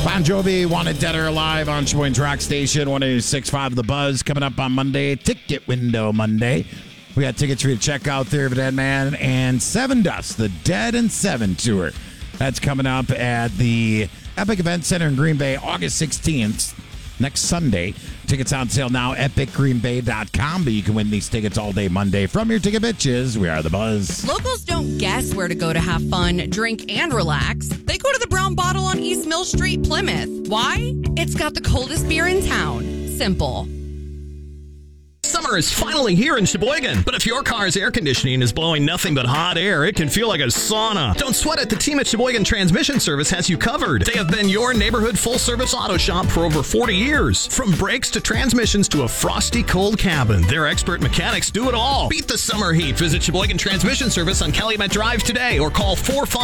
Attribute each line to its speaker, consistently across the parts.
Speaker 1: Bon Jovi, Wanted Dead or Alive on Sheboygan's Rock Station, 106.5 The Buzz. Coming up on Monday, Ticket Window Monday. We got tickets for you to check out there for Dead Man and Seven Dust, the Dead and Seven tour. That's coming up at the Epic Event Center in Green Bay, August 16th, next Sunday. Tickets on sale now, epicgreenbay.com, but you can win these tickets all day Monday from your ticket bitches. We are The Buzz.
Speaker 2: Locals don't guess where to go to have fun, drink, and relax. They go to the Brown Bottle on East Mill Street, Plymouth. Why? It's got the coldest beer in town. Simple.
Speaker 3: Summer is finally here in Sheboygan, but if your car's air conditioning is blowing nothing but hot air, it can feel like a sauna. Don't sweat it. The team at Sheboygan Transmission Service has you covered. They have been your neighborhood full-service auto shop for over 40 years. From brakes to transmissions to a frosty cold cabin, their expert mechanics do it all. Beat the summer heat. Visit Sheboygan Transmission Service on Calumet Drive today or call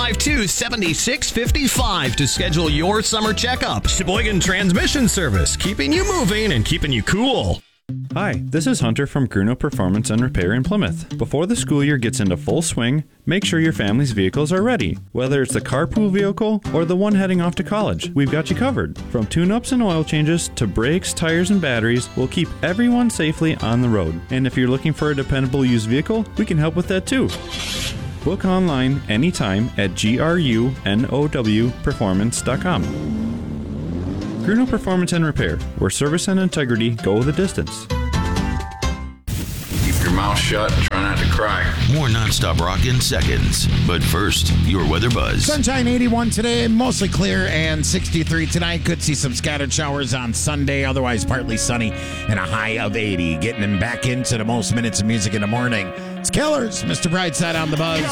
Speaker 3: 452-7655 to schedule your summer checkup. Sheboygan Transmission Service, keeping you moving and keeping you cool.
Speaker 4: Hi, this is Hunter from Gruno Performance and Repair in Plymouth. Before the school year gets into full swing, make sure your family's vehicles are ready. Whether it's the carpool vehicle or the one heading off to college, we've got you covered. From tune-ups and oil changes to brakes, tires, and batteries, we'll keep everyone safely on the road. And if you're looking for a dependable used vehicle, we can help with that too. Book online anytime at grunowperformance.com. Gruno Performance and Repair, where service and integrity go the distance.
Speaker 5: Keep your mouth shut and try not to cry.
Speaker 6: More nonstop rock in seconds. But first, your weather buzz.
Speaker 1: Sunshine 81 today, mostly clear, and 63 tonight. Could see some scattered showers on Sunday, otherwise partly sunny, and a high of 80. Getting them back into the most minutes of music in the morning. It's Killers, Mr. Brightside on The Buzz.